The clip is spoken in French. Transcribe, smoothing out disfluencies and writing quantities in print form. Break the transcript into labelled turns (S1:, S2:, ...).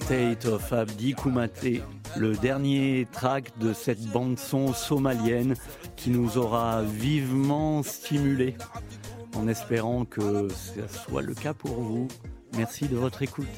S1: State of Abdi Koumaté, le dernier track de cette bande-son somalienne qui nous aura vivement stimulés, en espérant que ce soit le cas pour vous. Merci de votre écoute.